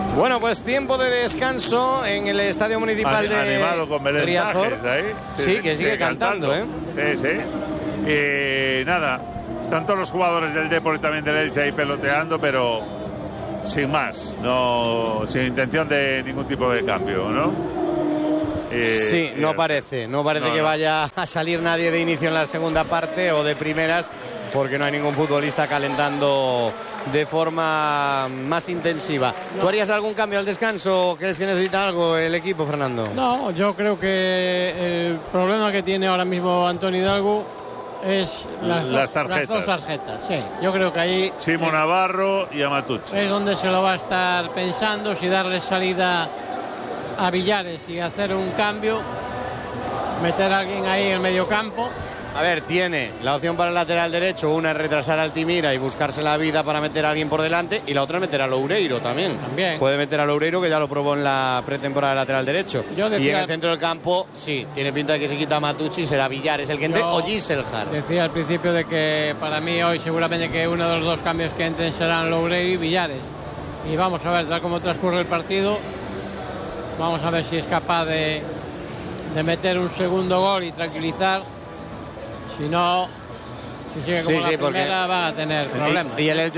Bueno, pues tiempo de descanso en el Estadio Municipal de animado con Belén Riazor. Tajes, ahí. Sí, que sigue cantando, ¿eh? Sí. Nada, están todos los jugadores del Depor y también del Elche ahí peloteando, pero sin más, no, sin intención de ningún tipo de cambio, ¿no? Sí, no parece que vaya a salir nadie de inicio en la segunda parte o de primeras, porque no hay ningún futbolista calentando de forma más intensiva. ¿Tú harías algún cambio al descanso? ¿Crees que necesita algo el equipo, Fernando? No, yo creo que el problema que tiene ahora mismo Antonio Hidalgo es las tarjetas. Las 2 tarjetas, sí. Yo creo que ahí Chimo Navarro y Amatucci. Es donde se lo va a estar pensando, si darle salida a Villares y hacer un cambio, meter a alguien ahí en el medio campo. A ver, tiene la opción para el lateral derecho, una es retrasar a Altimira y buscarse la vida para meter a alguien por delante, y la otra es meter a Loureiro también. Puede meter a Loureiro, que ya lo probó en la pretemporada de lateral derecho. Y en el centro del campo, sí, tiene pinta de que se quita a Matucci, será Villares el que entre, o Giselhard. Decía al principio de que para mí hoy seguramente que uno de los 2 cambios que entren serán Loureiro y Villares. Y vamos a ver, tal como transcurre el partido, vamos a ver si es capaz de meter un segundo gol y tranquilizar. Si no, si sigue como la primera, va a tener problemas. Y el